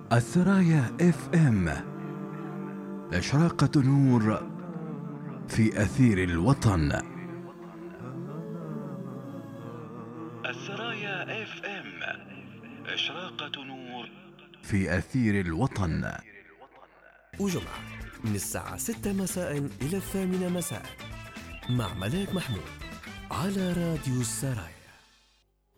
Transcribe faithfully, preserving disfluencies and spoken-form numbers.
السرايا اف ام، إشراقة نور في أثير الوطن. السرايا اف ام، إشراقة نور في أثير الوطن. وجمعة من الساعة ستة مساء إلى الثامنة مساء مع ملاك محمود على راديو السرايا.